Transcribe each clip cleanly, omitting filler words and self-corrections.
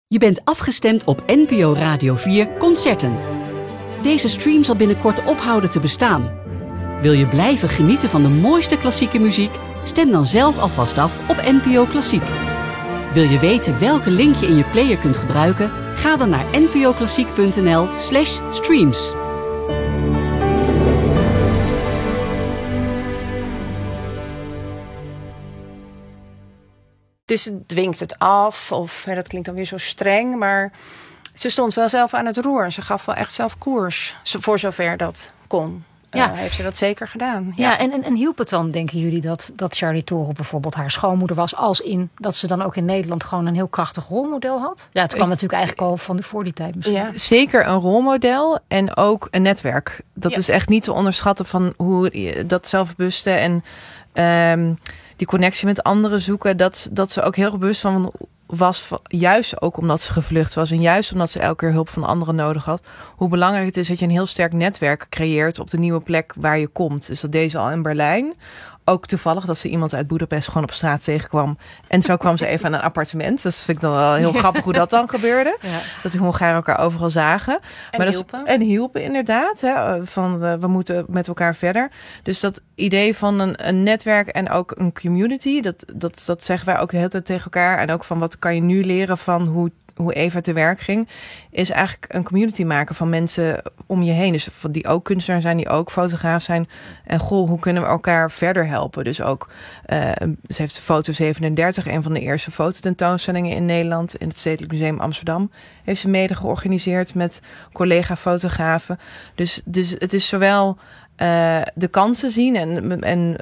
Je bent afgestemd op NPO Radio 4 Concerten. Deze stream zal binnenkort ophouden te bestaan. Wil je blijven genieten van de mooiste klassieke muziek? Stem dan zelf alvast af op NPO Klassiek. Wil je weten welke link je in je player kunt gebruiken? Ga dan naar npoklassiek.nl/streams. Dus het dwingt het af, of dat klinkt dan weer zo streng, maar ze stond wel zelf aan het roer. Ze gaf wel echt zelf koers, voor zover dat kon. Ja. Heeft ze dat zeker gedaan. Ja, en hielp het dan, denken jullie, dat Charlie Toro bijvoorbeeld haar schoonmoeder was, als in dat ze dan ook in Nederland gewoon een heel krachtig rolmodel had? Ja, het kwam natuurlijk eigenlijk al voor die tijd misschien. Ja. Zeker een rolmodel en ook een netwerk. Dat is echt niet te onderschatten van hoe dat zelfbewuste en die connectie met anderen zoeken. Dat ze ook heel bewust van was, juist ook omdat ze gevlucht was en juist omdat ze elke keer hulp van anderen nodig had, hoe belangrijk het is dat je een heel sterk netwerk creëert op de nieuwe plek waar je komt. Dus dat deed ze al in Berlijn. Ook toevallig dat ze iemand uit Boedapest gewoon op straat tegenkwam. En zo kwam ze even aan een appartement. Dus dat vind ik dan wel heel grappig hoe dat dan gebeurde. Ja. Dat die Hongaren elkaar overal zagen. En hielpen inderdaad. Hè, van we moeten met elkaar verder. Dus dat idee van een netwerk en ook een community. Dat zeggen wij ook de hele tijd tegen elkaar. En ook van wat kan je nu leren van hoe Eva te werk ging, is eigenlijk een community maken van mensen om je heen. Dus die ook kunstenaar zijn, die ook fotograaf zijn. En hoe kunnen we elkaar verder helpen? Dus ook, ze heeft de Foto 37, een van de eerste fototentoonstellingen in Nederland, in het Stedelijk Museum Amsterdam, heeft ze mede georganiseerd met collega-fotografen. Dus het is zowel de kansen zien en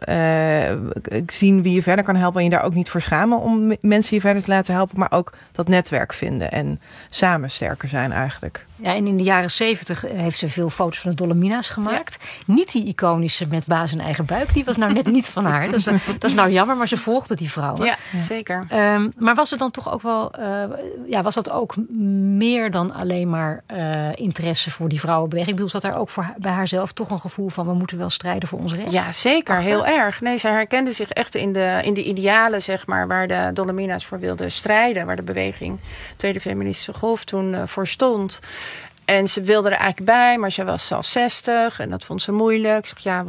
zien wie je verder kan helpen en je daar ook niet voor schamen om mensen je verder te laten helpen, maar ook dat netwerk vinden en samen sterker zijn eigenlijk. Ja, en in de jaren 70 heeft ze veel foto's van de Dolomina's gemaakt. Ja. Niet die iconische met baas en eigen buik, die was nou net niet van haar. Dat is nou jammer, maar ze volgde die vrouw. Ja, zeker. Maar was het dan toch ook wel, was dat ook meer dan alleen maar interesse voor die vrouwenbeweging? Ik bedoel, zat daar ook bij haarzelf toch een gevoel van we moeten wel strijden voor ons recht? Ja, zeker. Achter? Heel erg. Nee, zij herkende zich echt in de idealen, zeg maar, waar de Dolomina's voor wilden strijden. Waar de beweging, Tweede Feministische Golf, toen voor stond. En ze wilde er eigenlijk bij, maar ze was al 60 en dat vond ze moeilijk. Ik zeg,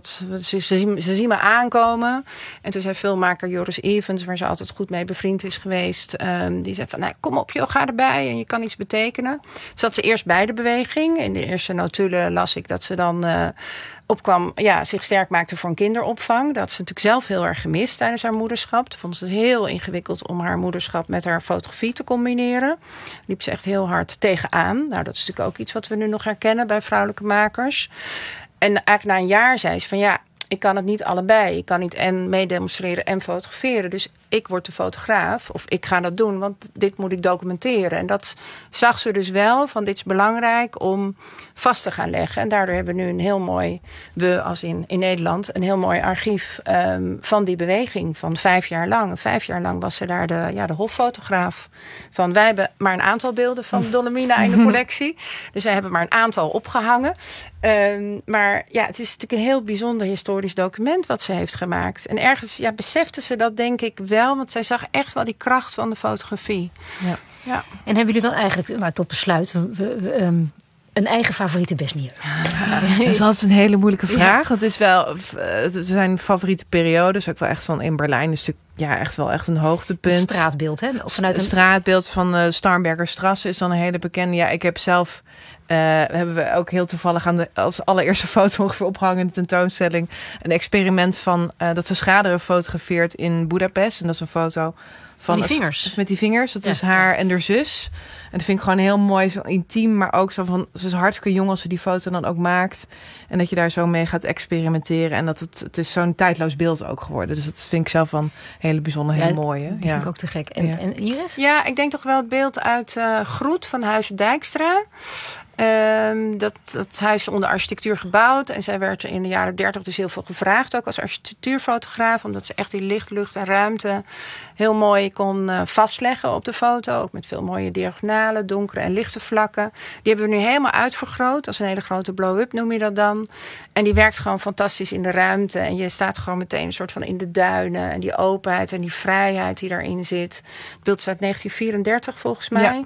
ze zien me aankomen. En toen zei filmmaker Joris Evans, waar ze altijd goed mee bevriend is geweest, die zei van, nou, kom op joh, ga erbij en je kan iets betekenen. Zat ze eerst bij de beweging. In de eerste notulen las ik dat ze dan opkwam, zich sterk maakte voor een kinderopvang. Dat had ze natuurlijk zelf heel erg gemist tijdens haar moederschap. Toen vond ze het heel ingewikkeld om haar moederschap met haar fotografie te combineren. Liep ze echt heel hard tegenaan. Nou, dat is natuurlijk ook iets wat we nu nog herkennen bij vrouwelijke makers. En eigenlijk na een jaar zei ze van ik kan het niet allebei. Ik kan niet en meedemonstreren en fotograferen. Dus ik word de fotograaf of ik ga dat doen, want dit moet ik documenteren. En dat zag ze dus wel, van dit is belangrijk om vast te gaan leggen. En daardoor hebben we nu een heel mooi, als in Nederland, een heel mooi archief van die beweging van 5 jaar lang. 5 jaar lang was ze daar de hoffotograaf van. Wij hebben maar een aantal beelden van Dolomina in de collectie. Dus wij hebben maar een aantal opgehangen. Maar het is natuurlijk een heel bijzonder historisch document wat ze heeft gemaakt. En ergens besefte ze dat, denk ik wel, want zij zag echt wel die kracht van de fotografie. Ja. En hebben jullie dan eigenlijk, maar tot besluit, een eigen favoriete besnier? Dat is altijd een hele moeilijke vraag. Het is wel, zijn favoriete periodes, ook wel echt van in Berlijn, is natuurlijk echt een hoogtepunt. Het straatbeeld, hè? Of vanuit het straatbeeld van de Starnberger Straße is dan een hele bekende. Ja, ik heb zelf, hebben we ook heel toevallig als allereerste foto ongeveer opgehangen in de tentoonstelling, een experiment van dat ze Schrader fotografeert in Boedapest. En dat is een foto van die vingers. Met die vingers. Dat is haar en haar zus. En dat vind ik gewoon heel mooi, zo intiem, maar ook zo van, ze is hartstikke jong als ze die foto dan ook maakt. En dat je daar zo mee gaat experimenteren. En dat het is zo'n tijdloos beeld ook geworden. Dus dat vind ik zelf van hele bijzonder, heel mooi. Hè? Die vind ik ook te gek. En Iris? Ja, ik denk toch wel het beeld uit Groet van Huizen Dijkstra. Dat huis is onder architectuur gebouwd. En zij werd in de jaren 30 dus heel veel gevraagd, ook als architectuurfotograaf, omdat ze echt die licht, lucht en ruimte heel mooi kon vastleggen op de foto. Ook met veel mooie diagonalen, donkere en lichte vlakken. Die hebben we nu helemaal uitvergroot. Als een hele grote blow-up noem je dat dan. En die werkt gewoon fantastisch in de ruimte. En je staat gewoon meteen een soort van in de duinen. En die openheid en die vrijheid die daarin zit. Het beeld is uit 1934 volgens mij.